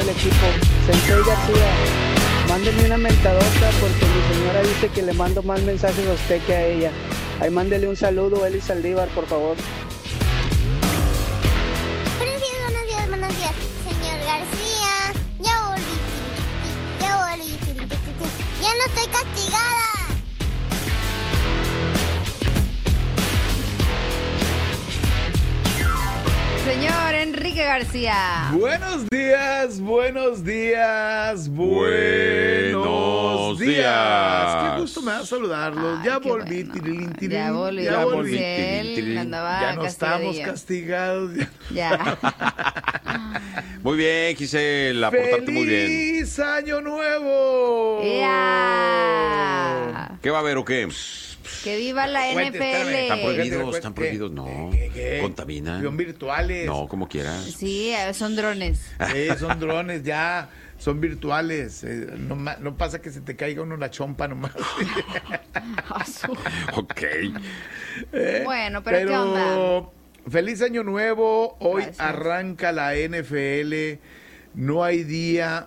equipo. Sensei García, mándeme una mentadota porque mi señora dice que le mando más mensajes a usted que a ella. Ahí mándele un saludo, Eli Saldívar, por favor. Buenos días, señor García. Ya volví. Ya no estoy castigada. Señor Enrique García. Buenos días. Qué gusto me da saludarlos. Ay, ya qué volví, bueno. tirilín, tirilín. Ya volví. Ya volví. Él andaba Ya no estamos castigadillo. castigados. Ya. Muy bien, Gisela, portarte muy bien. ¡Feliz Año Nuevo! Ya. ¿Qué va a haber o qué? Que viva la Cuente, NFL. espérame. Están prohibidos, no. ¿Qué? Contaminan. Son virtuales. No, como quieras. Sí, son drones. Sí, son drones ya. Son virtuales. No pasa que se te caiga uno la chompa nomás. Ok. Bueno, pero ¿qué onda? Feliz Año Nuevo. Hoy Gracias. arranca la NFL. No hay día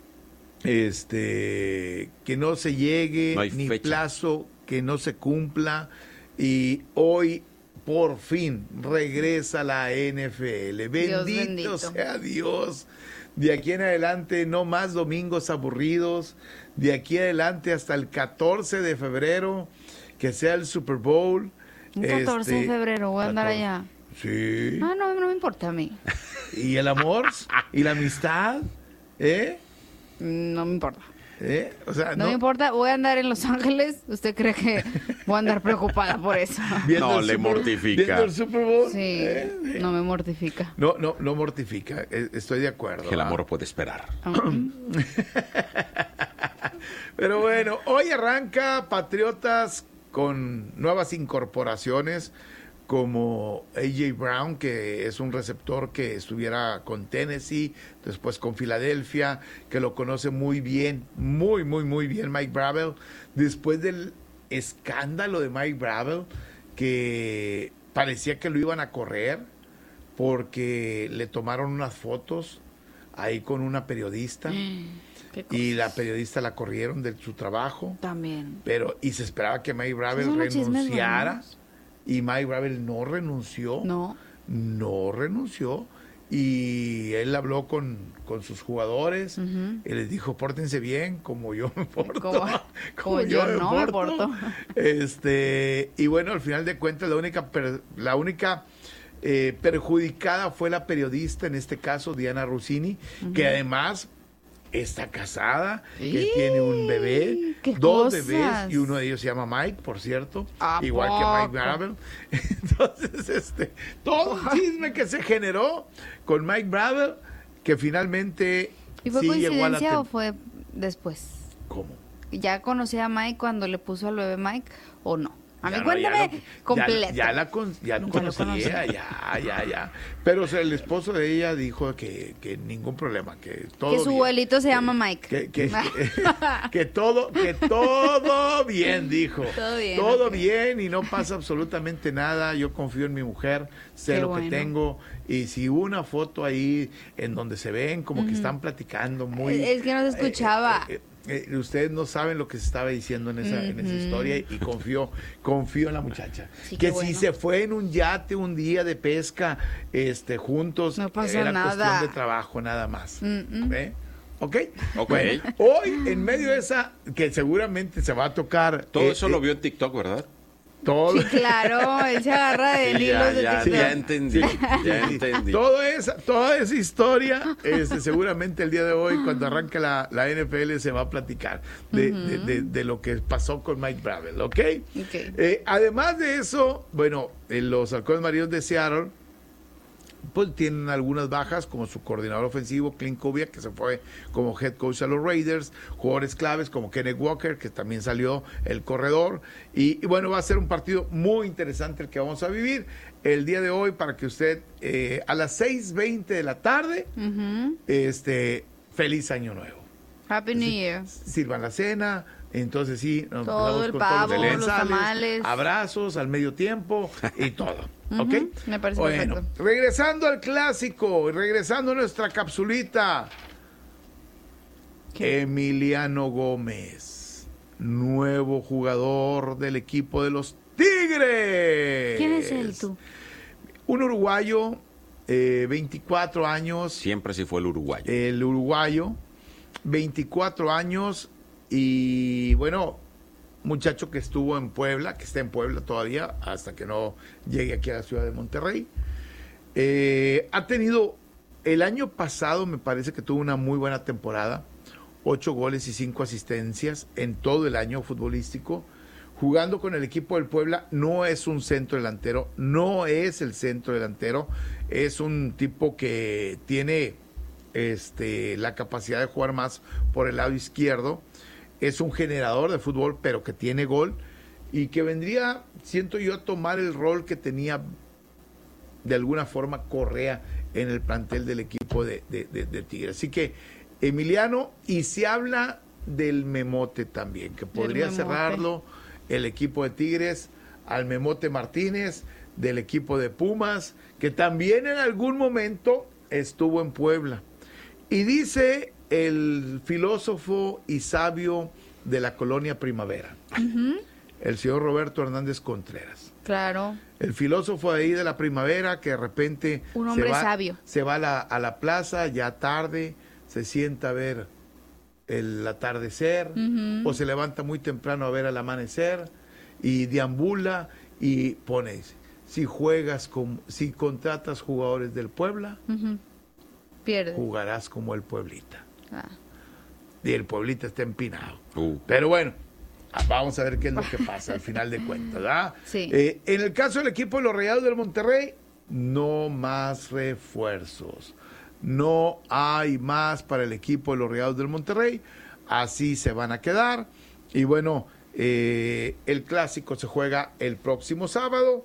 que no se llegue, No hay ni fecha. plazo que no se cumpla. Y hoy, por fin, regresa la NFL. Bendito bendito. sea Dios. De aquí en adelante, no más domingos aburridos. De aquí adelante hasta el 14 de febrero, que sea el Super Bowl. Un 14 de febrero voy a andar 14. allá. Sí. Ah, no me importa a mí. ¿Y el amor? ¿Y la amistad? No me importa. O sea, No me importa, voy a andar en Los Ángeles. ¿Usted cree que voy a andar preocupada por eso? viendo No, el le mortifica. Viendo el Super Bowl. Sí, no me mortifica. No mortifica. Estoy de acuerdo. Que el amor puede esperar. Pero bueno, hoy arranca Patriotas con nuevas incorporaciones como A.J. Brown, que es un receptor que estuviera con Tennessee, después con Filadelfia, que lo conoce muy bien, muy bien Mike Bravel. Después del escándalo de Mike Bravel, que parecía que lo iban a correr porque le tomaron unas fotos ahí con una periodista. ¿Qué cosa? Y la periodista la corrieron de su trabajo. También. Y se esperaba que Mike Bravel Son los chismes renunciara. buenos. Y Mike Bravel no renunció. No renunció. Y él habló con sus jugadores. Y les dijo, pórtense bien, como yo me porto. Como yo no me porto. Y bueno, al final de cuentas, la única perjudicada fue la periodista, en este caso, Diana Russini, que además está casada, que tiene un bebé, ¡Qué dos cosas! bebés, y uno de ellos se llama Mike, por cierto, ¿A igual que poco? Mike Bravel. Entonces, todo el chisme que se generó con Mike Bravel, que finalmente ¿Y fue sí llegó a la coincidencia o fue después? ¿Cómo? ¿Ya conocía a Mike cuando le puso al bebé Mike o no? A mí Ya no, cuéntame completo. Ya lo conocía, ya. Pero o sea, el esposo de ella dijo que ningún problema, que todo Que su bien. abuelito se llama Mike. Que todo bien, dijo. Todo bien, ok. Bien y no pasa absolutamente nada. Yo confío en mi mujer, sé Qué lo bueno. que tengo. Y si hubo una foto ahí en donde se ven como que están platicando muy... Es que no se escuchaba. Ustedes no saben lo que se estaba diciendo en esa historia y confío en la muchacha. Sí, que qué si bueno. se fue en un yate un día de pesca juntos, No pasó era nada. cuestión de trabajo nada más. ¿Ve? ¿Ok? Ok. Bueno, hoy, en medio de esa, que seguramente se va a tocar... Todo eso lo vio en TikTok, ¿verdad? Todo, Sí, claro, él se agarra de Sí, hilos de TikTok. ya entendí. Ya entendí. toda esa historia, seguramente el día de hoy, cuando arranque la NFL, se va a platicar de lo que pasó con Mike Bravel, ¿ok? Ok. Además de eso, bueno, los Halcones Marinos de Seattle, pues tienen algunas bajas, como su coordinador ofensivo, Clint Kubiak, que se fue como head coach a los Raiders, jugadores claves como Kenneth Walker, que también salió el corredor, y bueno, va a ser un partido muy interesante el que vamos a vivir el día de hoy, para que usted a las 6:20 de la tarde, feliz año nuevo. Happy New Year. Sirvan la cena. Entonces sí, nos Todo empezamos el con pavo, todos los comensales, tamales. abrazos al medio tiempo y todo. ¿Ok? Me parece bueno, perfecto. regresando al clásico, regresando a nuestra capsulita. Emiliano Gómez, nuevo jugador del equipo de los Tigres. ¿Quién es él, tú? Un uruguayo, 24 años. Siempre sí fue el uruguayo. El uruguayo, 24 años y bueno, muchacho que estuvo en Puebla, que está en Puebla todavía, hasta que no llegue aquí a la ciudad de Monterrey. Ha tenido, el año pasado me parece que tuvo una muy buena temporada, 8 goles y 5 asistencias en todo el año futbolístico. Jugando con el equipo del Puebla, no es un centro delantero, no es el centro delantero, es un tipo que tiene la capacidad de jugar más por el lado izquierdo, es un generador de fútbol, pero que tiene gol, y que vendría, siento yo, a tomar el rol que tenía de alguna forma Correa en el plantel del equipo de Tigres. Así que Emiliano, y se habla del Memote también, que podría cerrarlo el equipo de Tigres, al Memote Martínez, del equipo de Pumas, que también en algún momento estuvo en Puebla. Y dice el filósofo y sabio de la colonia Primavera, el señor Roberto Hernández Contreras. Claro. El filósofo ahí de la Primavera, que de repente un hombre sabio. Se va a la plaza ya tarde, se sienta a ver el atardecer, o se levanta muy temprano a ver el amanecer, y deambula y pone, si contratas jugadores del Puebla, pierde. Jugarás como el Pueblita. Ah. Y el Pueblita está empinado. Pero bueno, vamos a ver qué es lo que pasa al final de cuentas, ¿verdad? Sí. En el caso del equipo de los Rayados del Monterrey, no más refuerzos. No hay más para el equipo de los Rayados del Monterrey. Así se van a quedar. Y bueno, el clásico se juega el próximo sábado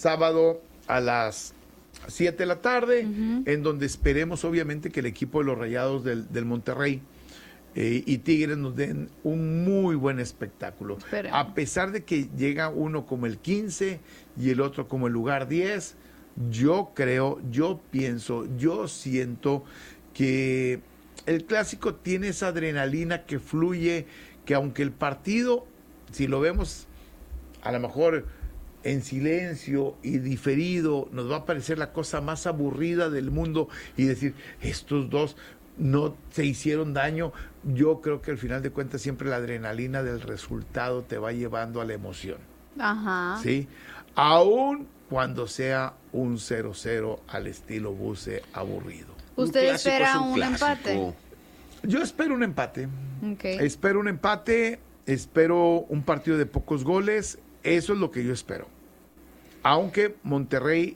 a las 7 de la tarde, en donde esperemos obviamente que el equipo de los Rayados del Monterrey y Tigres nos den un muy buen espectáculo. Esperemos. A pesar de que llega uno como el 15 y el otro como el lugar 10, yo pienso, yo siento que el clásico tiene esa adrenalina que fluye, que aunque el partido, si lo vemos a lo mejor en silencio y diferido, nos va a parecer la cosa más aburrida del mundo y decir, estos dos no se hicieron daño. Yo creo que al final de cuentas siempre la adrenalina del resultado te va llevando a la emoción. Ajá. ¿Sí? Aún cuando sea un 0-0 al estilo Buse aburrido. ¿Usted espera un empate? Yo espero un empate. Okay. Espero un empate, espero un partido de pocos goles. Eso es lo que yo espero. Aunque Monterrey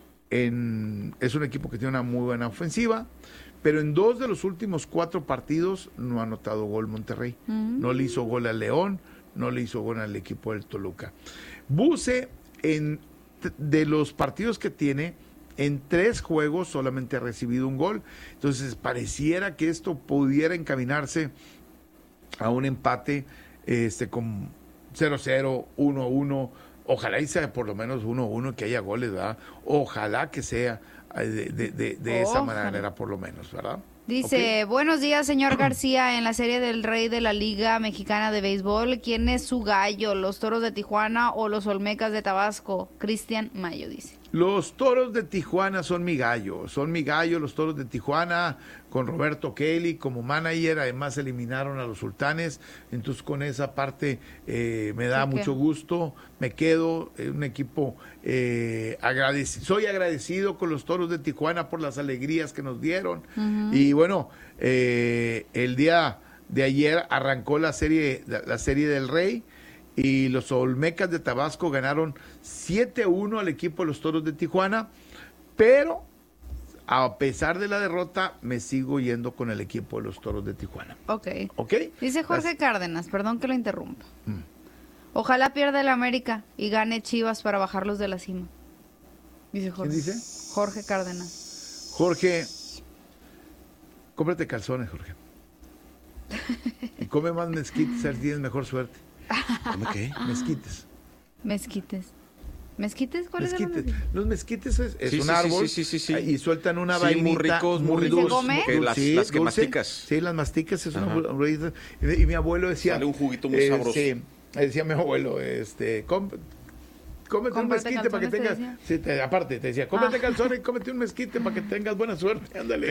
es un equipo que tiene una muy buena ofensiva, pero en 2 de los últimos 4 partidos no ha anotado gol Monterrey. No le hizo gol al León, no le hizo gol al equipo del Toluca. Buse, de los partidos que tiene, en 3 juegos solamente ha recibido un gol. Entonces pareciera que esto pudiera encaminarse a un empate con 0-0, 1-1. Ojalá y sea por lo menos 1-1, que haya goles, ¿verdad? Ojalá que sea de esa manera, por lo menos, ¿verdad? Dice, buenos días, señor García. En la serie del Rey de la Liga Mexicana de Béisbol, ¿quién es su gallo? ¿Los Toros de Tijuana o los Olmecas de Tabasco? Cristian Mayo dice. Los Toros de Tijuana son mi gallo los Toros de Tijuana, con Roberto Kelly como manager. Además eliminaron a los Sultanes, entonces con esa parte me da mucho gusto, me quedo un equipo soy agradecido con los Toros de Tijuana por las alegrías que nos dieron. Y bueno, el día de ayer arrancó la serie del Rey, y los Olmecas de Tabasco ganaron 7-1 al equipo de los Toros de Tijuana, pero a pesar de la derrota, me sigo yendo con el equipo de los Toros de Tijuana. Ok. ¿Ok? Dice Jorge Cárdenas, perdón que lo interrumpa. Ojalá pierda el América y gane Chivas para bajarlos de la cima. Dice Jorge. ¿Quién dice? Jorge Cárdenas. Jorge, cómprate calzones, Jorge. Y come más mezquites, tienes mejor suerte. ¿Cómo qué? Mezquites. Mezquites. ¿Mezquites? ¿Cuáles son Mezquites. Los mezquites es Sí, un sí, árbol sí, y sueltan una Sí, vainita muy ricos, muy ¿Y se ricos. come? Las que dulce. masticas. Sí, las masticas es una Ajá. aburrida. Y mi abuelo decía... Sale un juguito muy sabroso. Sí, decía mi abuelo, cómete un Cómprate mezquite para que calzones, tengas... te Sí, aparte, te decía, cómete calzones y cómete un mezquite para que tengas buena suerte, ándale.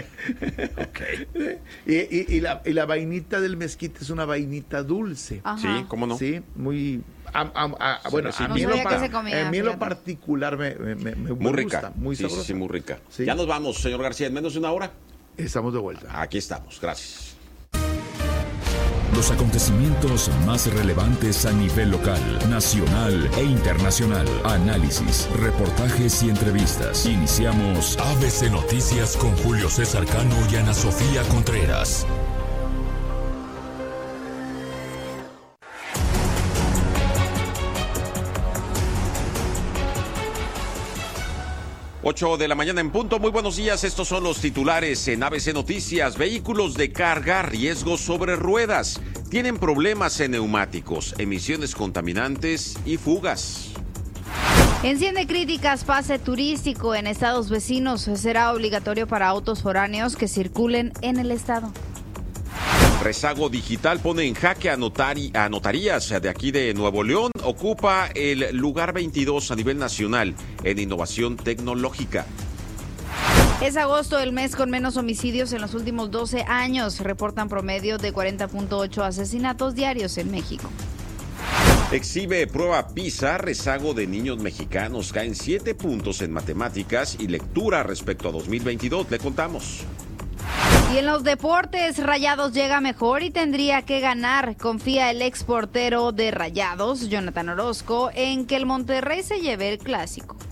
Y la vainita del mezquite es una vainita dulce. Ajá. Sí, ¿cómo no? Sí, muy... bueno, a No mí, sabía que se comía, a mí en lo fíjate. particular me Muy rica. gusta, muy sí, sabrosa. sí, muy rica. Sí. Ya nos vamos, señor García, en menos de una hora. Estamos de vuelta. Aquí estamos, gracias. Los acontecimientos más relevantes a nivel local, nacional e internacional. Análisis, reportajes y entrevistas. Iniciamos ABC Noticias con Julio César Cano y Ana Sofía Contreras. Ocho de la mañana en punto. Muy buenos días. Estos son los titulares en ABC Noticias. Vehículos de carga, riesgos sobre ruedas. Tienen problemas en neumáticos, emisiones contaminantes y fugas. Enciende críticas pase turístico en estados vecinos. Será obligatorio para autos foráneos que circulen en el estado. Rezago digital pone en jaque a notarías de aquí de Nuevo León. Ocupa el lugar 22 a nivel nacional en innovación tecnológica. Es agosto, el mes con menos homicidios en los últimos 12 años. Reportan promedio de 40.8 asesinatos diarios en México. Exhibe prueba PISA, rezago de niños mexicanos. Caen 7 puntos en matemáticas y lectura respecto a 2022. Le contamos. Y en los deportes, Rayados llega mejor y tendría que ganar. Confía el exportero de Rayados, Jonathan Orozco, en que el Monterrey se lleve el clásico.